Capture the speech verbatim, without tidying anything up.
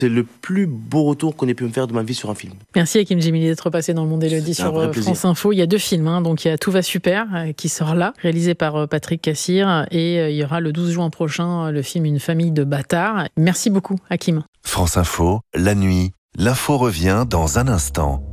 C'est le plus beau retour qu'on ait pu me faire de ma vie sur un film. Merci Hakim Djemili d'être passé dans le Monde Élodie sur France Info. Il y a deux films, hein, donc il y a Tout va super euh, qui sort là, réalisé par euh, Patrick Cassir, et euh, il y aura le douze juin prochain euh, le film Une famille de bâtards. Merci beaucoup Hakim. France Info, la nuit, l'info revient dans un instant.